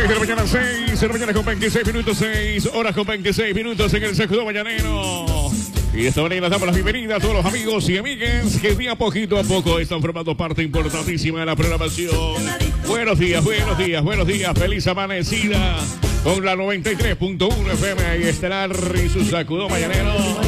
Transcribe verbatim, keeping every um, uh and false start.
de la mañana, seis de la mañana con veintiséis minutos, seis horas con veintiséis minutos en el Sacudón Mañanero. Y de esta manera damos la bienvenida a todos los amigos y amigas que día poquito a poco están formando parte importantísima de la programación. Buenos días, buenos días, buenos días. Feliz amanecida con la noventa y tres punto uno F M y Estelar y su Sacudón Mañanero.